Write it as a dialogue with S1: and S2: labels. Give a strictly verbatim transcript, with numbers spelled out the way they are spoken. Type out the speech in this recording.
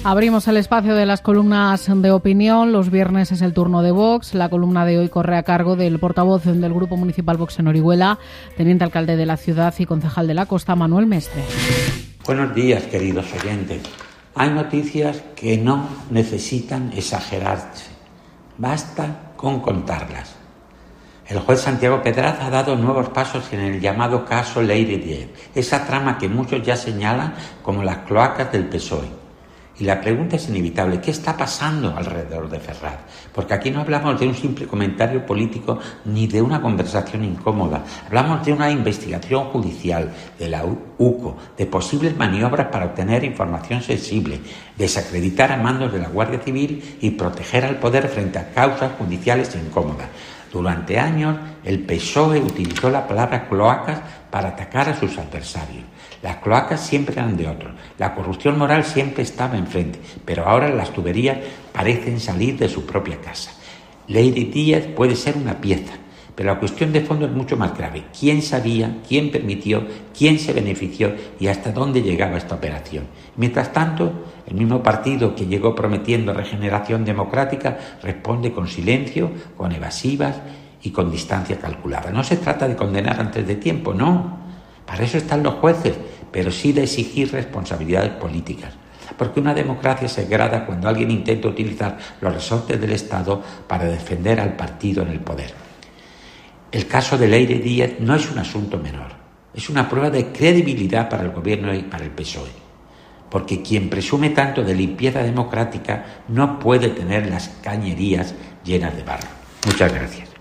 S1: Abrimos el espacio de las columnas de opinión. Los viernes es el turno de Vox. La columna de hoy corre a cargo del portavoz del Grupo Municipal Vox en Orihuela, teniente alcalde de la ciudad y concejal de la Costa, Manuel Mestre.
S2: Buenos días, queridos oyentes. Hay noticias que no necesitan exagerarse. Basta con contarlas. El juez Santiago Pedraz ha dado nuevos pasos en el llamado caso Leyre diez, esa trama que muchos ya señalan como las cloacas del P S O E. Y la pregunta es inevitable: ¿qué está pasando alrededor de Ferraz? Porque aquí no hablamos de un simple comentario político ni de una conversación incómoda. Hablamos de una investigación judicial, de la U C O, de posibles maniobras para obtener información sensible, desacreditar a mandos de la Guardia Civil y proteger al poder frente a causas judiciales incómodas. Durante años, el P S O E utilizó la palabra cloacas para atacar a sus adversarios. Las cloacas siempre eran de otros, la corrupción moral siempre estaba enfrente, pero ahora las tuberías parecen salir de su propia casa. Leyre diez puede ser una pieza, pero la cuestión de fondo es mucho más grave. ¿Quién sabía, quién permitió, quién se benefició y hasta dónde llegaba esta operación? Mientras tanto, el mismo partido que llegó prometiendo regeneración democrática responde con silencio, con evasivas y con distancia calculada. No se trata de condenar antes de tiempo, no. Para eso están los jueces, pero sí de exigir responsabilidades políticas. Porque una democracia se degrada cuando alguien intenta utilizar los resortes del Estado para defender al partido en el poder. El caso de Leyre diez no es un asunto menor, es una prueba de credibilidad para el gobierno y para el P S O E. Porque quien presume tanto de limpieza democrática no puede tener las cañerías llenas de barro. Muchas gracias.